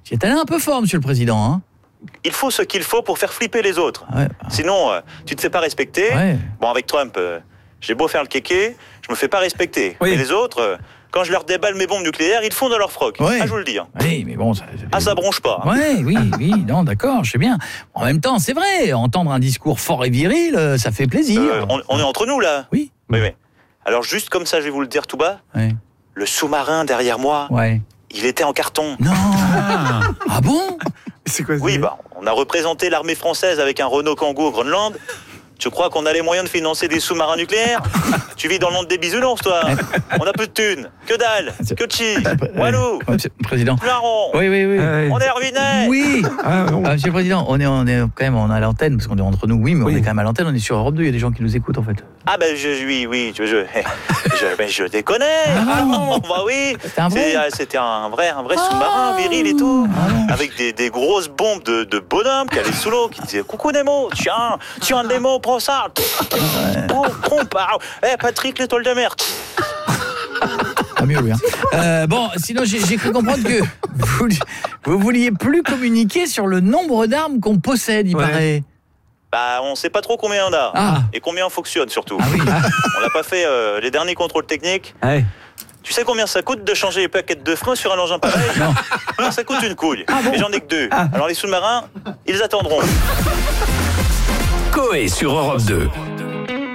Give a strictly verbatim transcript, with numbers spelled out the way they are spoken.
Tu es allé un peu fort, monsieur le président, hein. Il faut ce qu'il faut pour faire flipper les autres. Ouais. Sinon, euh, tu te fais pas respecter. Ouais. Bon, avec Trump, euh, j'ai beau faire le kéké, je me fais pas respecter. Oui. Mais les autres, euh, quand je leur déballe mes bombes nucléaires, ils font de leur froc. Ouais. Ah, je vous le dis. Hein. Oui, mais bon... Ça, Ah, ça bronche pas. Hein. Ouais, oui, oui, non, d'accord, je sais bien. En même temps, c'est vrai, entendre un discours fort et viril, euh, ça fait plaisir. Euh, on, on est entre nous, là. Oui. Oui, oui. Alors, juste comme ça, je vais vous le dire tout bas. Ouais. Le sous-marin derrière moi, Ouais. il était en carton. Non. Ah, Ah bon? c'est quoi ça? Oui, bah, on a représenté l'armée française avec un Renault Kangoo au Groenland. Tu crois qu'on a les moyens de financer des sous-marins nucléaires? Tu vis dans le monde des bisounours, toi. On a peu de thunes, que dalle, que de chi, Walou, Ouais, monsieur le président. Flaron, Oui, oui, oui. Ouais. on est ruinés. Oui. Ah, bon. Ah, monsieur le président, on est, on est quand même on est à l'antenne, parce qu'on est entre nous, oui, mais Oui. on est quand même à l'antenne, on est sur Europe deux, il y a des gens qui nous écoutent en fait. Ah ben je, oui, oui, je, je, je, ben, je déconne. Ah, non. bah oui. C'était un vrai C'est, euh, C'était un vrai, un vrai sous-marin viril et tout, avec des, des grosses bombes de, de bonhomme qui allaient sous l'eau, qui disaient coucou Nemo, tiens, tiens Nemo, prends ça. Oh, trompe, ah, eh Patrick l'étoile de mer. Ah mieux, oui. Hein. Euh, bon, sinon j'ai, j'ai cru comprendre que vous, vous vouliez plus communiquer sur le nombre d'armes qu'on possède, il Ouais. paraît. Bah on sait pas trop combien on a Ah. et combien fonctionne surtout. Ah oui. On n'a pas fait euh, les derniers contrôles techniques. Ouais. Tu sais combien ça coûte de changer les plaquettes de frein sur un engin pareil? Non. Ça coûte une couille. Ah bon? Mais j'en ai que deux. Alors les sous-marins, ils attendront. Coé sur Europe deux.